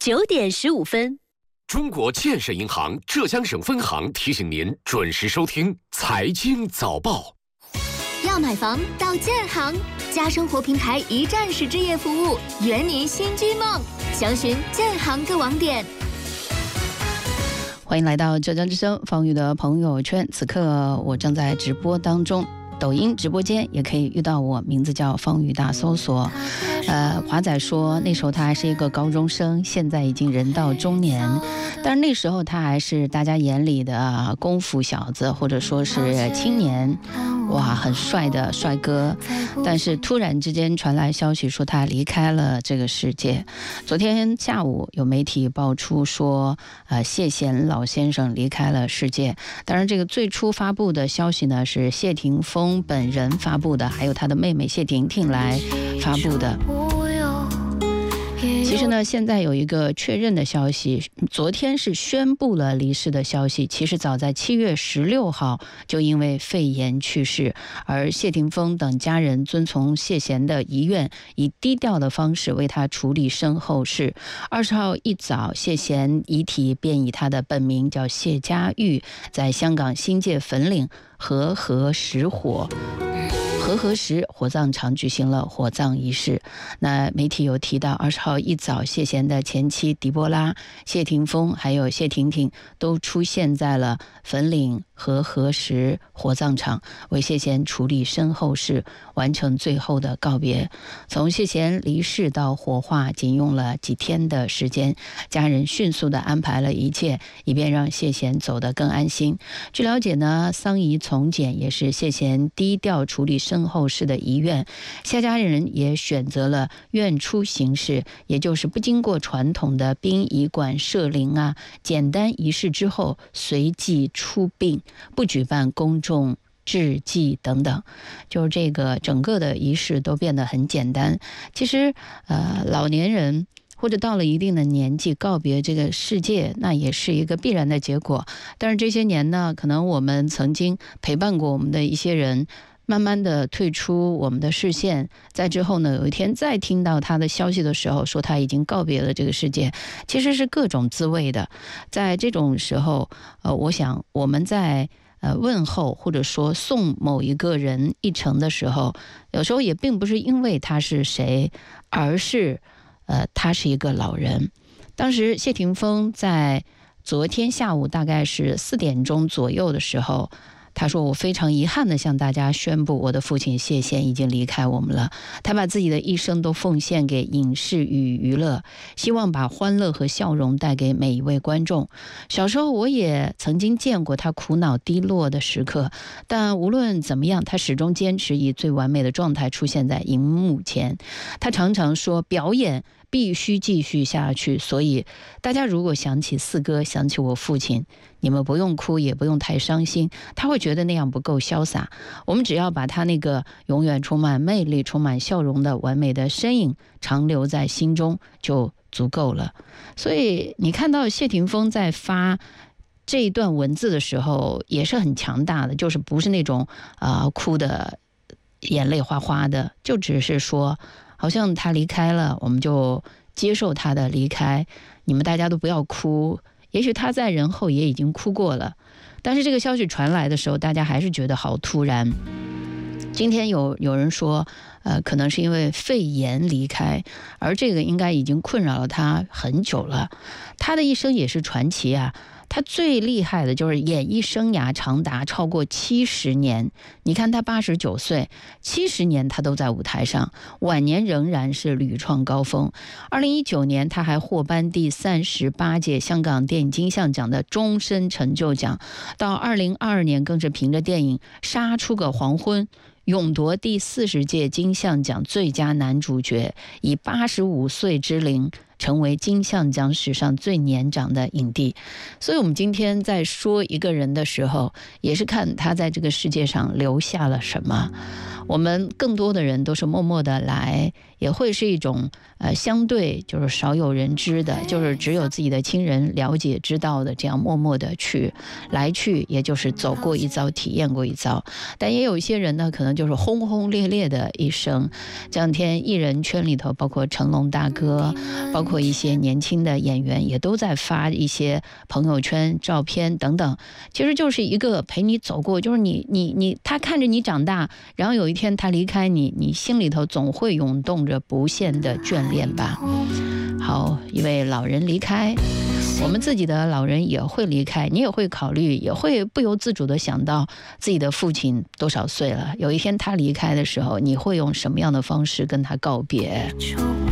9:15。 中国建设银行浙江省分行提醒您准时收听财经早报。 要买房到建行，家生活平台一站式置业服务，圆您新居梦。详询建行各网点。 欢迎来到浙江之声方宇的朋友圈，此刻我正在直播当中，抖音直播间也可以遇到我，名字叫方宇，大搜索。华仔说那时候他还是一个高中生，现在已经人到中年，但是那时候他还是大家眼里的功夫小子，或者说是青年，哇，很帅的帅哥。但是突然之间传来消息说他离开了这个世界。昨天下午有媒体爆出说谢贤老先生离开了世界。当然这个最初发布的消息呢是谢霆锋本人发布的，还有他的妹妹谢婷婷来发布的。其实呢，现在有一个确认的消息，昨天是宣布了离世的消息。其实早在7月16号就因为肺炎去世，而谢霆锋等家人遵从谢贤的遗愿，以低调的方式为他处理身后事。20号一早，谢贤遗体便以他的本名叫谢家玉，在香港新界粉岭和合石火葬场举行了火葬仪式。那媒体有提到20号一早，谢贤的前妻狄波拉、谢霆锋还有谢婷婷都出现在了粉岭和合石火葬场，为谢贤处理身后事，完成最后的告别。从谢贤离世到火化仅用了几天的时间，家人迅速地安排了一切，以便让谢贤走得更安心。据了解呢，丧仪从简也是谢贤低调处理身后事的遗愿。谢家人也选择了愿出形式，也就是不经过传统的殡仪馆设灵啊，简单仪式之后随即出殡，不举办公众致祭等等，就是这个整个的仪式都变得很简单。其实老年人或者到了一定的年纪告别这个世界，那也是一个必然的结果。但是这些年呢，可能我们曾经陪伴过我们的一些人慢慢的退出我们的视线，在之后呢，有一天再听到他的消息的时候，说他已经告别了这个世界，其实是各种滋味的。在这种时候我想我们在问候或者说送某一个人一程的时候，有时候也并不是因为他是谁，而是他是一个老人。当时谢霆锋在昨天下午大概是4点钟左右的时候，他说，我非常遗憾地向大家宣布，我的父亲谢贤已经离开我们了。他把自己的一生都奉献给影视与娱乐，希望把欢乐和笑容带给每一位观众。小时候我也曾经见过他苦恼低落的时刻，但无论怎么样，他始终坚持以最完美的状态出现在荧幕前。他常常说，表演必须继续下去，所以大家如果想起四哥，想起我父亲，你们不用哭，也不用太伤心，他会觉得那样不够潇洒。我们只要把他那个永远充满魅力、充满笑容的完美的身影长留在心中就足够了。所以你看到谢霆锋在发这一段文字的时候也是很强大的，就是不是那种哭的眼泪哗哗的，就只是说好像他离开了，我们就接受他的离开，你们大家都不要哭。也许他在人后也已经哭过了，但是这个消息传来的时候，大家还是觉得好突然。今天有人说可能是因为肺炎离开，而这个应该已经困扰了他很久了。他的一生也是传奇啊，他最厉害的就是演艺生涯长达超过70年。你看他89岁，70年他都在舞台上，晚年仍然是屡创高峰。2019年他还获颁第38届香港电影金像奖的终身成就奖，到2022年更是凭着电影《杀出个黄昏》勇夺第40届金像奖最佳男主角，以85岁之龄成为金像奖史上最年长的影帝。所以我们今天在说一个人的时候，也是看他在这个世界上留下了什么。 我们更多的人都是默默的来，也会是一种相对就是少有人知的，就是只有自己的亲人了解知道的，这样默默的去来去，也就是走过一遭，体验过一遭。但也有一些人呢，可能就是轰轰烈烈的一生。这两天艺人圈里头，包括成龙大哥，包括一些年轻的演员，也都在发一些朋友圈照片等等，其实就是一个陪你走过，就是他看着你长大，然后有一天他离开你，你心里头总会涌动着不限的眷恋吧。好，一位老人离开，我们自己的老人也会离开，你也会考虑，也会不由自主的想到自己的父亲多少岁了，有一天他离开的时候，你会用什么样的方式跟他告别？